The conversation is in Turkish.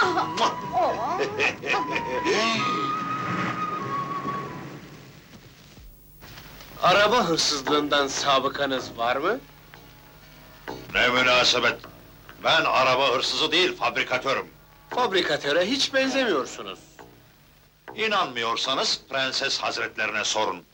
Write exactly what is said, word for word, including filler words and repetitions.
Araba hırsızlığından sabıkanız var mı? Ne münasebet! Ben araba hırsızı değil, fabrikatörüm. Fabrikatöre hiç benzemiyorsunuz. İnanmıyorsanız Prenses Hazretlerine sorun.